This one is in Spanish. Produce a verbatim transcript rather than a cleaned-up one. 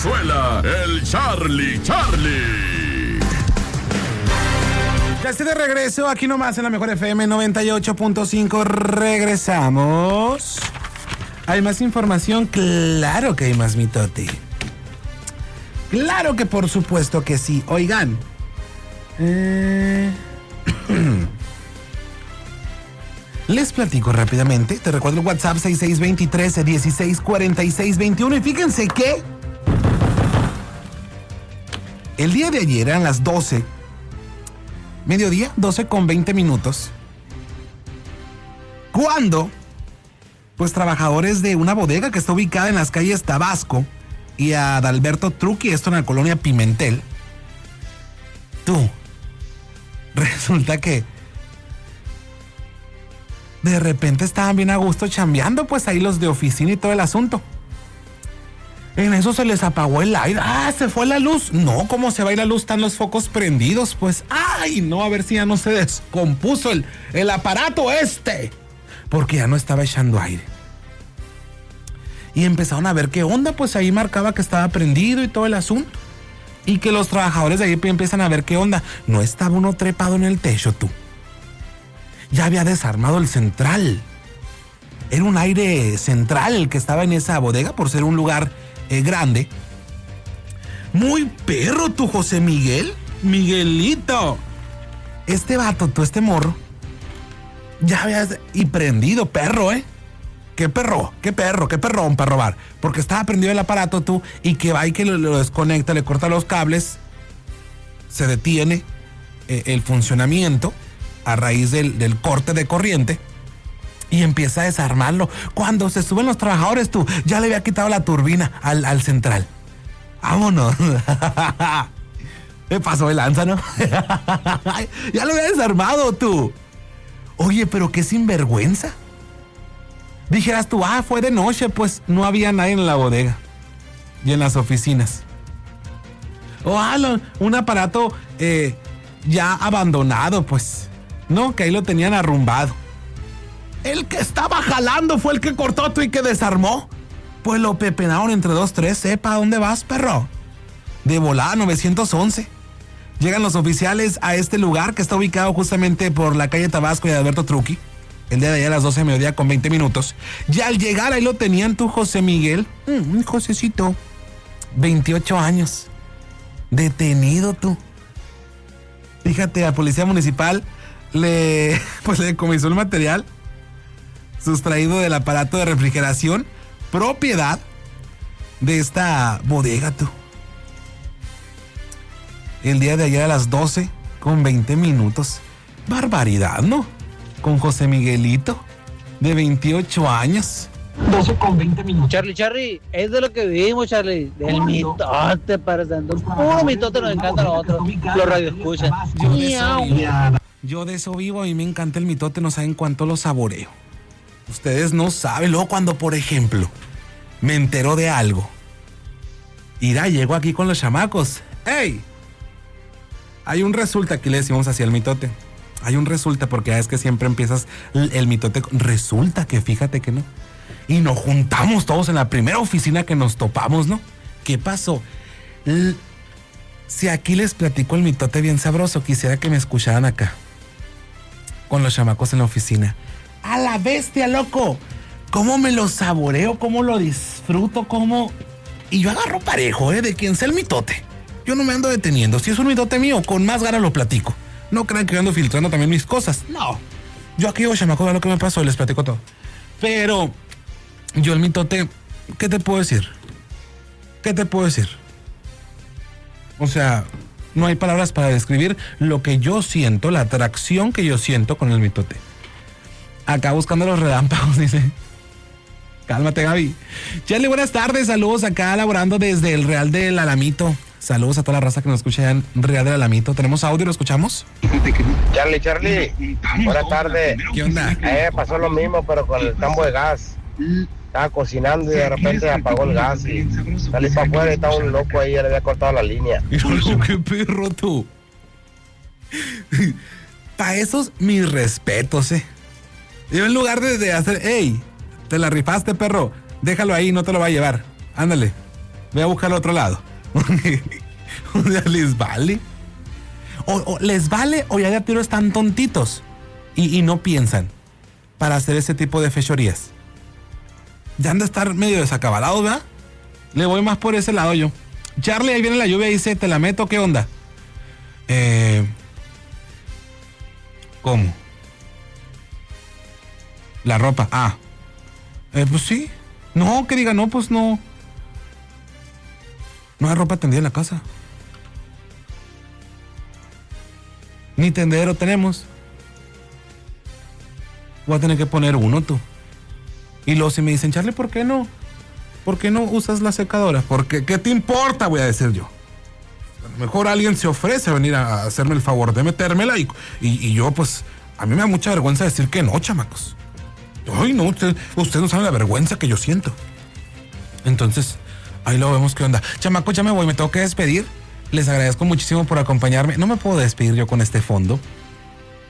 Brizuela, el Charlie Charlie. Ya estoy de regreso, aquí nomás en la Mejor F M noventa y ocho punto cinco. Regresamos. ¿Hay más información? Claro que hay más, mitote. Claro que por supuesto que sí. Oigan. Eh... Les platico rápidamente. Te recuerdo el WhatsApp seis seis dos tres, dieciséis cuarenta y seis veintiuno. Y fíjense que el día de ayer eran las doce. Mediodía, doce con veinte minutos. Cuando, pues, trabajadores de una bodega que está ubicada en las calles Tabasco y Adalberto Truqui, esto en la colonia Pimentel. Tú, resulta que de repente estaban bien a gusto chambeando, pues ahí los de oficina y todo el asunto. En eso se les apagó el aire. ¡Ah, se fue la luz! No, ¿cómo se va a ir la luz? Están los focos prendidos, pues. ¡Ay, no! A ver si ya no se descompuso el, el aparato este. Porque ya no estaba echando aire. Y empezaron a ver qué onda, pues ahí marcaba que estaba prendido y todo el asunto. Y que los trabajadores de ahí empiezan a ver qué onda. No estaba uno trepado en el techo, tú. Ya había desarmado el central. Era un aire central el que estaba en esa bodega por ser un lugar eh, grande. Muy perro tu José Miguel. Miguelito. Este vato, tú, este morro. Ya habías... Y prendido, perro, ¿eh? ¿Qué perro? ¿Qué perro? ¿Qué perrón para robar? Porque estaba prendido el aparato, tú, y que va y que lo, lo desconecta, le corta los cables. Se detiene eh, el funcionamiento a raíz del, del corte de corriente y empieza a desarmarlo. Cuando se suben los trabajadores, tú, ya le había quitado la turbina al, al central. Vámonos. Me pasó de lanza, ¿no? Ya lo había desarmado, tú. Oye, pero qué sinvergüenza. Dijeras tú, ah, fue de noche, pues no había nadie en la bodega y en las oficinas. O ah, lo, un aparato eh, ya abandonado, pues. No, que ahí lo tenían arrumbado. El que estaba jalando fue el que cortó tú y que desarmó. Pues lo pepenaron entre dos, tres. Sepa, ¿dónde vas, perro? De volada, nueve once. Llegan los oficiales a este lugar que está ubicado justamente por la calle Tabasco y Adalberto Truqui. El día de ayer a las doce de mediodía con veinte minutos. Y al llegar ahí lo tenían tú, José Miguel. Mm, un Josecito. veintiocho años. Detenido tú. Fíjate, a Policía Municipal le, pues le decomisó el material sustraído del aparato de refrigeración, propiedad de esta bodega, tú. El día de ayer a las doce con veinte minutos. Barbaridad, ¿no? Con José Miguelito, de veintiocho años. doce con veinte minutos. Charlie, Charlie, es de lo que vivimos, Charlie. Del mitote, para tanto. Puro mitote, nos encanta a nosotros. Los radioescuchas. Yo de eso vivo. Yo de eso vivo. A mí me encanta el mitote, no saben cuánto lo saboreo. Ustedes no saben. Luego cuando, por ejemplo, me entero de algo. Irá, llego aquí con los chamacos. ¡Ey! Hay un resulta, aquí le decimos así al mitote. Hay un resulta, porque es que siempre empiezas el, el mitote. Resulta que fíjate que no. Y nos juntamos todos en la primera oficina que nos topamos, ¿no? ¿Qué pasó? L- si aquí les platico el mitote bien sabroso, quisiera que me escucharan acá. Con los chamacos en la oficina. ¡A la bestia, loco! ¿Cómo me lo saboreo? ¿Cómo lo disfruto? ¿Cómo...? Y yo agarro parejo, ¿eh? De quien sea el mitote. Yo no me ando deteniendo. Si es un mitote mío, con más ganas lo platico. No crean que yo ando filtrando también mis cosas. No. Yo aquí, oye, me acuerdo lo que me pasó y les platico todo. Pero yo el mitote, ¿qué te puedo decir? ¿Qué te puedo decir? O sea, no hay palabras para describir lo que yo siento, la atracción que yo siento con el mitote. Acá buscando los relámpagos, dice. Cálmate, Gaby. Charlie, buenas tardes. Saludos acá laborando desde el Real del Alamito. Saludos a toda la raza que nos escucha en Real del Alamito. ¿Tenemos audio? ¿Lo escuchamos? Charlie, Charlie, buenas tardes. ¿Qué onda? Eh, pasó lo mismo, pero con el tambo de gas. Estaba cocinando y de repente apagó el gas y salí para afuera y estaba un loco ahí, ya le había cortado la línea. ¡Qué perro tú! Para esos, mis respetos, eh. Yo en lugar de, de hacer, ¡ey! Te la rifaste, perro. Déjalo ahí, no te lo va a llevar. Ándale. Voy a buscar al otro lado. O sea, ¿les vale? O, o les vale o ya de a tiro están tontitos y, y no piensan para hacer ese tipo de fechorías. Ya han de estar medio desacabalados, ¿verdad? Le voy más por ese lado yo. Charlie, ahí viene la lluvia y dice, ¿te la meto? ¿Qué onda? Eh, ¿Cómo? La ropa. Ah. Eh, pues sí. No, que diga, no, pues no. No hay ropa tendida en la casa. Ni tendedero tenemos. Voy a tener que poner uno, tú. Y luego si me dicen, Charlie, ¿por qué no? ¿Por qué no usas la secadora? Porque, ¿qué te importa? Voy a decir yo. A lo mejor alguien se ofrece a venir a hacerme el favor de metérmela y, y, y yo, pues, a mí me da mucha vergüenza decir que no, chamacos. Ay, no, usted, usted no sabe la vergüenza que yo siento. Entonces, ahí lo vemos qué onda. Chamacos, ya me voy, me tengo que despedir. Les agradezco muchísimo por acompañarme. No me puedo despedir yo con este fondo.